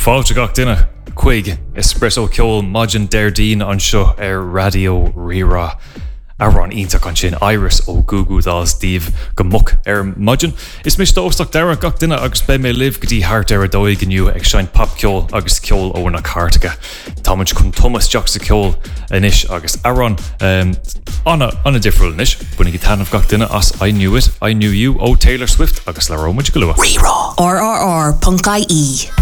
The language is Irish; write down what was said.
Fáilte gach duine chuig espresso ceol maidin deirdín an seo radio Rira. Aran íntaach an sin Iris ó Google dal Steve go muc maidin. Is mis dóstach deire gach duine agus be mé liv gotí hart dóig gniu ag sein pap ceol agus ceol ó na cartaige. Táid chun Thomas Jack sa ceol inis agus Aran anna difriúil inis bunig i tanmh gach duine as I Knew It, I Knew You ó Taylor Swift agus le romaid go lua. Rira. RRR.ie